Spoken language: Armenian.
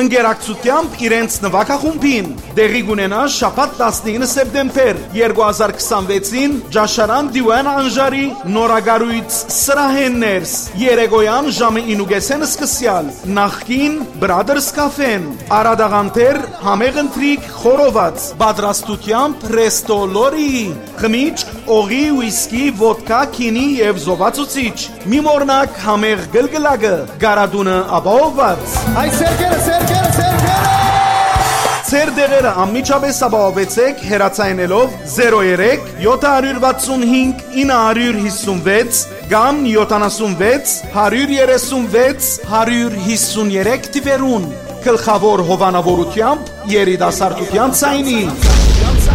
ընկերակցությամբ իրենց նվագախումբին։ Դեղի կունենա շաբաթ 19 սեպտեմբեր 2026-ին Ջաշարան Դիվան Անժարի նորագարույց սրահեններս երեկոյան ժամը 9:30 սկսյալ նախկին Brothers Cafe-ն Արադաղանտեր համեղընտրիկ խորոված պատրաստությամբ Resto Lori խմիչք օղի ուիսկի ոդկա քինի եւ զովացուցիչ մի մորնակ համեղ գլգլակը գարադունը ապահովված Այ սերկերը Ձեր դեղերը անմիջապես ապահովեցեք հեռացայինելով 03 765 956 կամ 76 136 153 թվերուն գլխավոր հովանավորությամբ երիտասարդության ցայնի